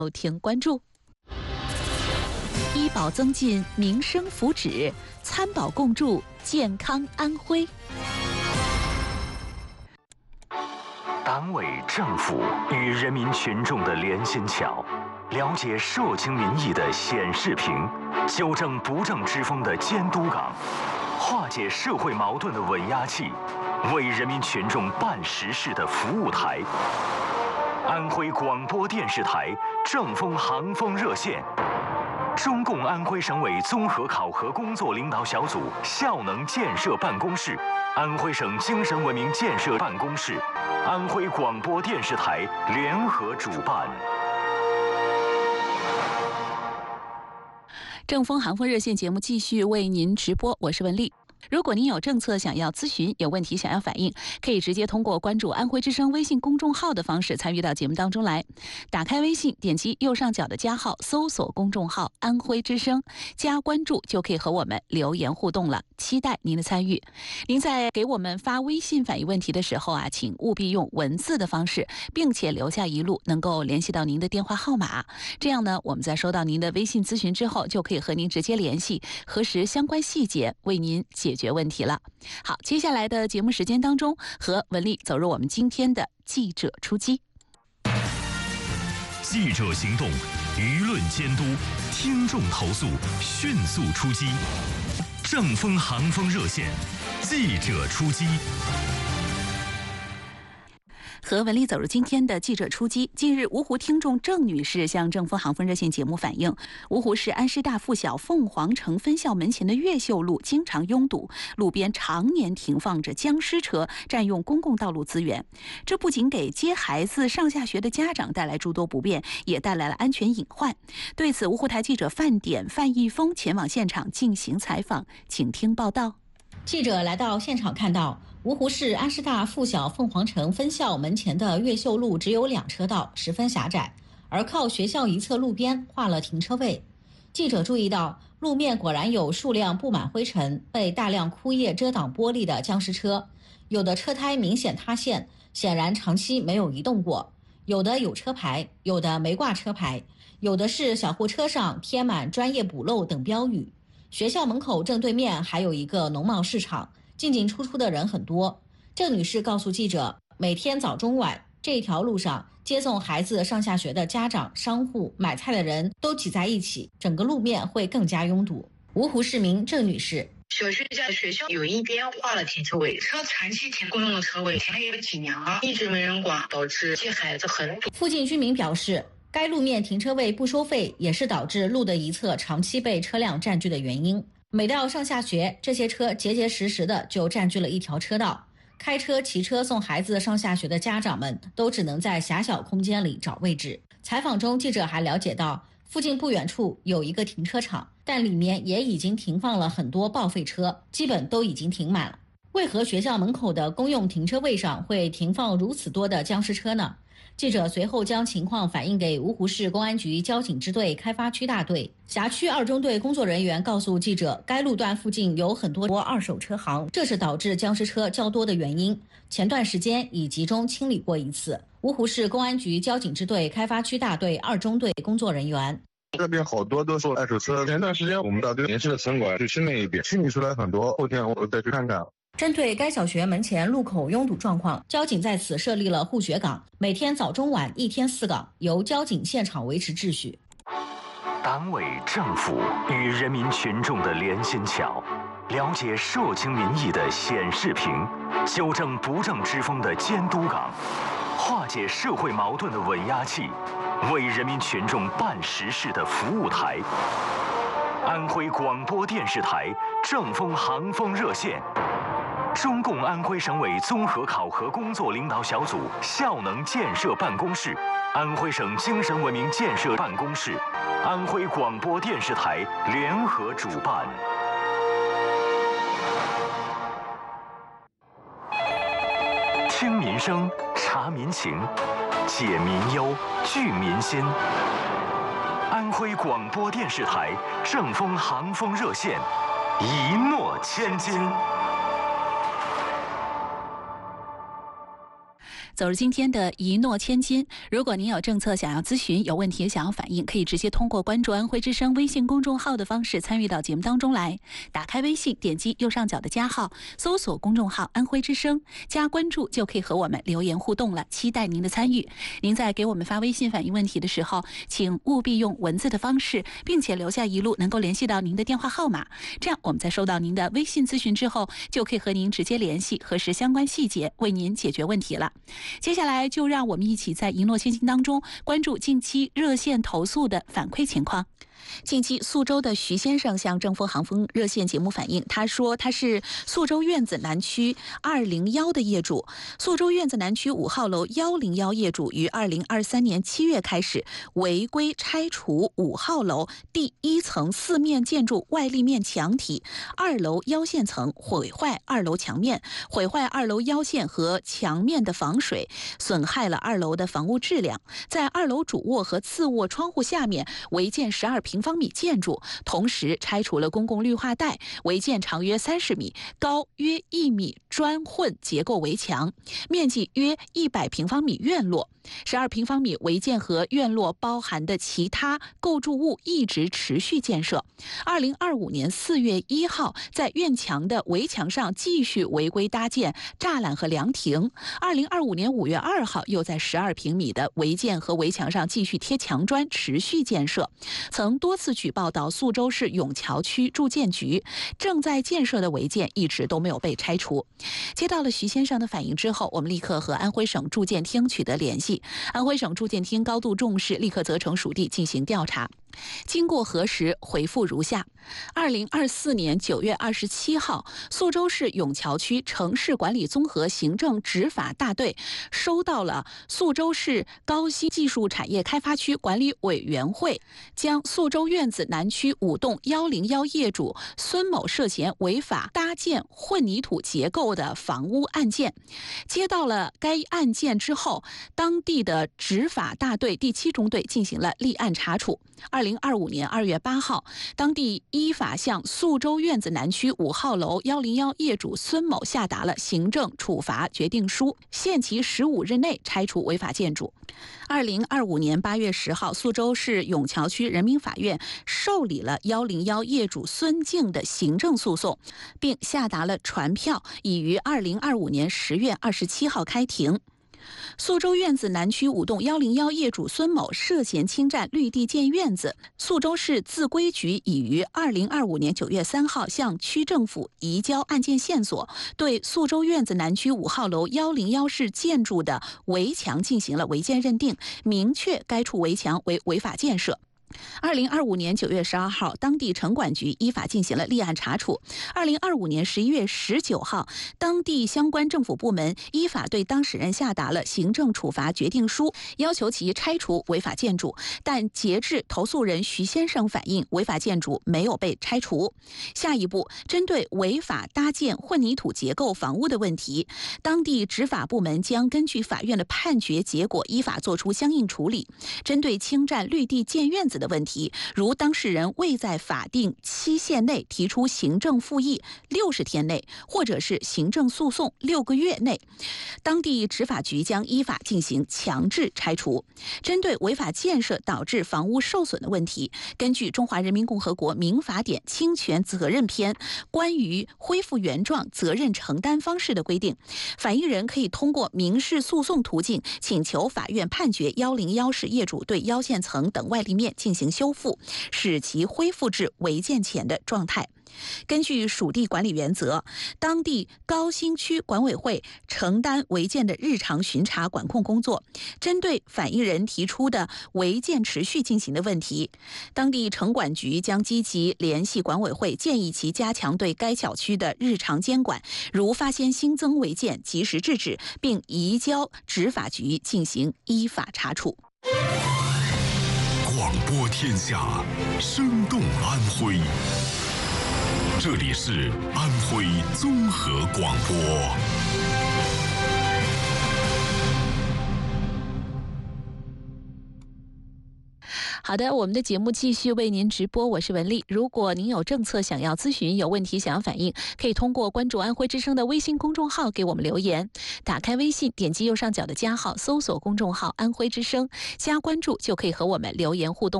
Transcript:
收听关注。医保增进民生福祉，参保共筑健康安徽。 党委政府与人民群众的连心桥，了解社情民意的显示屏，纠正不正之风的监督岗，化解社会矛盾的稳压器，为人民群众办实事的服务台。安徽广播电视台正风航风热线，中共安徽省委综合考核工作领导小组效能建设办公室，安徽省精神文明建设办公室，安徽广播电视台联合主办。 正风航风热线节目继续为您直播，我是文丽。如果您有政策想要咨询，有问题想要反映，可以直接通过关注安徽之声微信公众号的方式参与到节目当中来。打开微信，点击右上角的加号，搜索公众号安徽之声，加关注就可以和我们留言互动了，期待您的参与。您在给我们发微信反映问题的时候请务必用文字的方式，并且留下一路能够联系到您的电话号码，这样呢，我们在收到您的微信咨询之后，就可以和您直接联系，核实相关细节，为您解决问题了。好，接下来的节目时间当中，和文丽走入我们今天的记者出击。 记者行动，舆论监督，听众投诉，迅速出击。正风航风热线，记者出击。 和文丽走入今天的记者出击。近日，芜湖听众郑女士向正风航风热线节目反映，芜湖市安师大附小凤凰城分校门前的越秀路经常拥堵，路边常年停放着僵尸车，占用公共道路资源。这不仅给接孩子上下学的家长带来诸多不便，也带来了安全隐患。对此，芜湖台记者范毅峰前往现场进行采访，请听报道。 记者来到现场看到，芜湖市安师大附小凤凰城分校门前的越秀路只有2车道，十分狭窄，而靠学校一侧路边划了停车位。记者注意到，路面果然有数辆布满灰尘、被大量枯叶遮挡玻璃的僵尸车，有的车胎明显塌陷，显然长期没有移动过；有的有车牌，有的没挂车牌，有的是小货车上贴满专业补漏等标语。学校门口正对面还有一个农贸市场，进进出出的人很多。郑女士告诉记者，每天早中晚这条路上接送孩子上下学的家长、商户、买菜的人都挤在一起，整个路面会更加拥堵。芜湖市民郑女士， 小区家学校有一边划了停车位，车长期停公用的车位，停了有几年了，一直没人管，导致接孩子很堵。 附近居民表示，该路面停车位不收费，也是导致路的一侧长期被车辆占据的原因。每到上下学，这些车结结实实的就占据了一条车道。开车、骑车送孩子上下学的家长们都只能在狭小空间里找位置。采访中，记者还了解到，附近不远处有一个停车场，但里面也已经停放了很多报废车，基本都已经停满了。为何学校门口的公用停车位上会停放如此多的僵尸车呢？记者随后将情况反映给芜湖市公安局交警支队开发区大队，辖区2中队工作人员告诉记者，该路段附近有很多二手车行，这是导致僵尸车较多的原因。前段时间已集中清理过一次。芜湖市公安局交警支队开发区大队2中队工作人员， 这边好多都是二手车，前段时间我们到联系了城管去清理一遍，清理出来很多，后天我再去看看。 针对该小学门前路口拥堵状况，交警在此设立了护学岗，每天早中晚1天4岗，由交警现场维持秩序。 党委政府与人民群众的连心桥，了解社情民意的显示屏，纠正不正之风的监督岗，化解社会矛盾的稳压器，为人民群众办实事的服务台。安徽广播电视台正风航风热线，中共安徽省委综合考核工作领导小组效能建设办公室，安徽省精神文明建设办公室，安徽广播电视台联合主办。听民生，查民情，解民忧，聚民心。安徽广播电视台正风航风热线，一诺千金。 走入今天的一诺千金。如果您有政策想要咨询，有问题想要反映，可以直接通过关注安徽之声微信公众号的方式参与到节目当中来。打开微信，点击右上角的加号，搜索公众号安徽之声，加关注就可以和我们留言互动了，期待您的参与。您在给我们发微信反映问题的时候，请务必用文字的方式，并且留下一路能够联系到您的电话号码，这样我们在收到您的微信咨询之后，就可以和您直接联系，核实相关细节，为您解决问题了。接下来就让我们一起在一诺千金当中关注近期热线投诉的反馈情况。近期宿州的徐先生向正风航风热线节目反映，他说他是宿州院子南区201的业主，宿州院子南区5号楼101业主于2023年7月开始违规拆除5号楼第1层4面建筑外立面墙体，2楼腰线层毁坏2楼墙面，毁坏2楼腰线和墙面的防水，损害了2楼的房屋质量，在2楼主卧和次卧窗户下面违建12平方米建筑，同时拆除了公共绿化带，违建长约30米、高约1米砖混结构围墙，面积约100平方米院落。12平方米违建和院落包含的其他构筑物一直持续建设。2025年4月1号，在院墙的围墙上继续违规搭建栅栏和凉亭。2025年5月2号，又在12平米的违建和围墙上继续贴墙砖，持续建设。曾多次举报到宿州市永桥区住建局，正在建设的违建一直都没有被拆除。接到了徐先生的反映之后，我们立刻和安徽省住建厅取得联系。安徽省住建厅高度重视，立刻责成属地进行调查。经过核实，回复如下：2024年9月27号，宿州市永桥区城市管理综合行政执法大队收到了宿州市高新技术产业开发区管理委员会将宿州院子南区5栋101业主孙某涉嫌违法搭建混凝土结构的房屋案件。接到了该案件之后，当地的执法大队第7中队进行了立案查处。2025年2月8号，当地依法向宿州院子南区5号楼101业主孙某下达了行政处罚决定书，限期15日内拆除违法建筑。2025年8月10号，宿州市永桥区人民法院受理了101业主孙静的行政诉讼，并下达了传票，已于2025年10月27号开庭。宿州院子南区5栋101业主孙某涉嫌侵占绿地建院子，宿州市自规局已于2025年9月3号向区政府移交案件线索，对宿州院子南区5号楼101室建筑的围墙进行了违建认定，明确该处围墙为违法建设。2025年9月12号，当地城管局依法进行了立案查处。2025年11月19号，当地相关政府部门依法对当事人下达了行政处罚决定书，要求其拆除违法建筑，但截至投诉人徐先生反映，违法建筑没有被拆除。下一步，针对违法搭建混凝土结构房屋的问题，当地执法部门将根据法院的判决结果，依法作出相应处理。针对侵占绿地建院子的问题，如当事人未在法定期限内提出行政复议60天内，或者是行政诉讼6个月内，当地执法局将依法进行强制拆除。针对违法建设导致房屋受损的问题，根据《中华人民共和国民法典侵权责任篇》关于恢复原状责任承担方式的规定，反映人可以通过民事诉讼途径请求法院判决101室业主对腰线层等外立面进行修复，使其恢复至违建前的状态。根据属地管理原则，当地高新区管委会承担违建的日常巡查管控工作。针对反映人提出的违建持续进行的问题，当地城管局将积极联系管委会，建议其加强对该小区的日常监管，如发现新增违建及时制止，并移交执法局进行依法查处。 广播天下，生动安徽。这里是安徽综合广播。 好的，我们的节目继续为您直播，我是文丽。如果您有政策想要咨询，有问题想要反映，可以通过关注安徽之声的微信公众号给我们留言。打开微信，点击右上角的加号，搜索公众号安徽之声，加关注就可以和我们留言互动。